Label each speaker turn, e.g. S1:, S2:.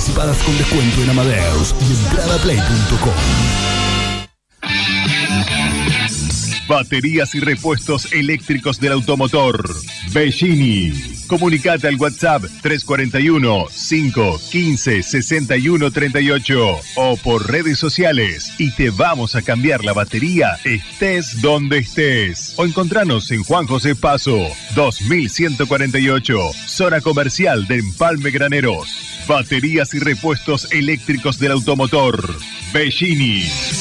S1: anticipadas con descuento en Amadeus y entradaplay.com.
S2: Baterías y repuestos eléctricos del automotor. Bellini. Comunicate al WhatsApp 341-515-6138 o por redes sociales y te vamos a cambiar la batería estés donde estés. O encontranos en Juan José Paso, 2148, zona comercial de Empalme Graneros. Baterías y repuestos eléctricos del automotor. Bellini.